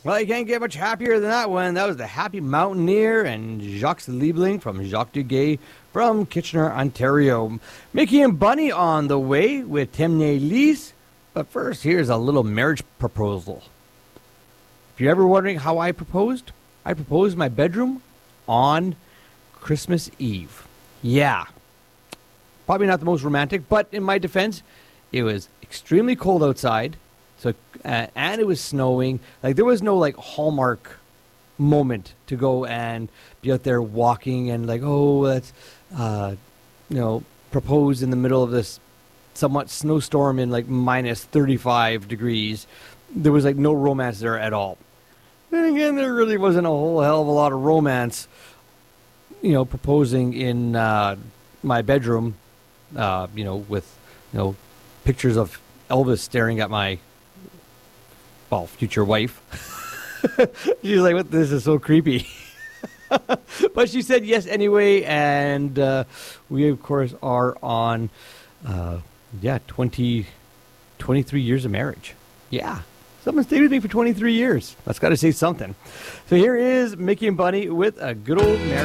Well, you can't get much happier than that one. That was the Happy Mountaineer and Jacques Liebling from Jacques Duguay from Kitchener, Ontario. Mickey and Bunny on the way with Temne Lise. But first, here's a little marriage proposal. If you're ever wondering how I proposed in my bedroom on Christmas Eve. Yeah. Probably not the most romantic, but in my defense, it was extremely cold outside. So, and it was snowing. Like, there was no, like, Hallmark moment to go and be out there walking and, like, oh, let's, propose in the middle of this somewhat snowstorm in, like, minus 35 degrees. There was, like, no romance there at all. Then again, there really wasn't a whole hell of a lot of romance, proposing in my bedroom, with, pictures of Elvis staring at my future wife. She's like, "What? This is so creepy." But she said yes anyway, and we, of course, are on, 23 years of marriage. Yeah. Someone stayed with me for 23 years. That's got to say something. So here is Mickey and Bunny with a good old marriage.